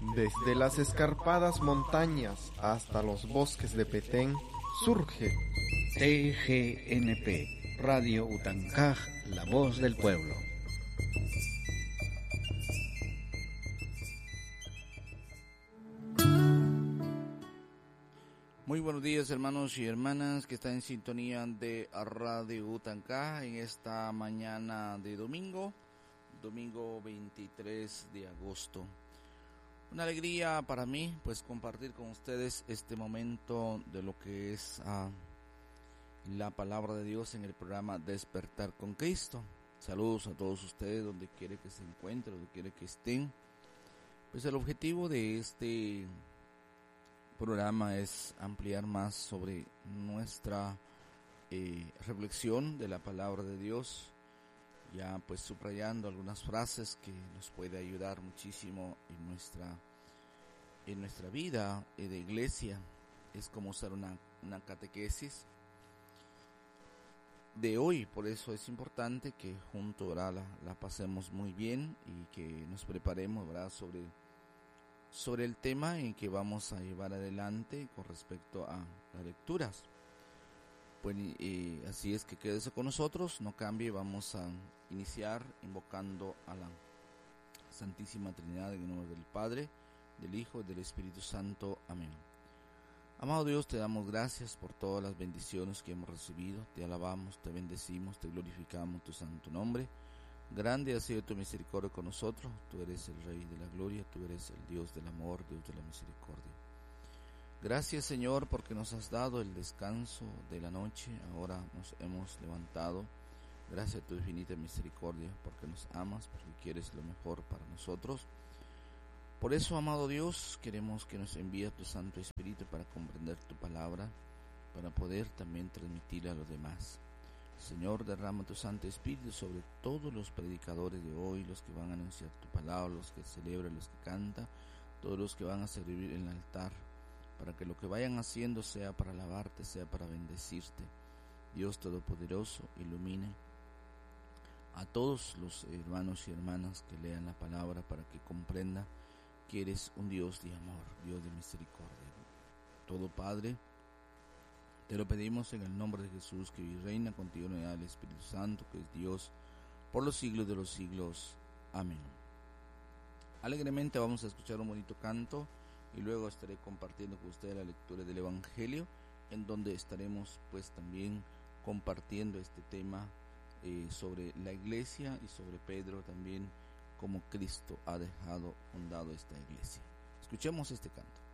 Desde las escarpadas montañas hasta los bosques de Petén, surge TGNP, Radio Utancaj, la voz del pueblo. Muy buenos días, hermanos y hermanas que están en sintonía de Radio Utancaj en esta mañana de domingo 23 de agosto. Una alegría para mí pues compartir con ustedes este momento de lo que es la palabra de Dios en el programa Despertar con Cristo. Saludos a todos ustedes donde quiera que se encuentren, donde quiera que estén. Pues el objetivo de este programa es ampliar más sobre nuestra reflexión de la palabra de Dios, ya pues subrayando algunas frases que nos puede ayudar muchísimo en nuestra vida de iglesia. Es como usar una catequesis de hoy, por eso es importante que juntos, ¿verdad?, la pasemos muy bien y que nos preparemos, ¿verdad?, sobre el tema en que vamos a llevar adelante con respecto a las lecturas. Pues así es que quédese con nosotros, no cambie, vamos a iniciar invocando a la Santísima Trinidad en el nombre del Padre, del Hijo y del Espíritu Santo. Amén. Amado Dios, te damos gracias por todas las bendiciones que hemos recibido, te alabamos, te bendecimos, te glorificamos tu santo nombre. Grande ha sido tu misericordia con nosotros, tú eres el Rey de la Gloria, tú eres el Dios del amor, Dios de la misericordia. Gracias, Señor, porque nos has dado el descanso de la noche, ahora nos hemos levantado. Gracias a tu infinita misericordia, porque nos amas, porque quieres lo mejor para nosotros. Por eso, amado Dios, queremos que nos envíes tu Santo Espíritu para comprender tu palabra, para poder también transmitirla a los demás. Señor, derrama tu Santo Espíritu sobre todos los predicadores de hoy, los que van a anunciar tu palabra, los que celebran, los que cantan, todos los que van a servir en el altar, para que lo que vayan haciendo sea para alabarte, sea para bendecirte. Dios Todopoderoso, ilumine a todos los hermanos y hermanas que lean la palabra para que comprenda que eres un Dios de amor, Dios de misericordia. Todo Padre, te lo pedimos en el nombre de Jesús, que vive y reina contigo en el Espíritu Santo, que es Dios por los siglos de los siglos. Amén. Alegremente vamos a escuchar un bonito canto y luego estaré compartiendo con ustedes la lectura del Evangelio, en donde estaremos pues también compartiendo este tema sobre la iglesia y sobre Pedro también, como Cristo ha dejado fundado esta iglesia. Escuchemos este canto.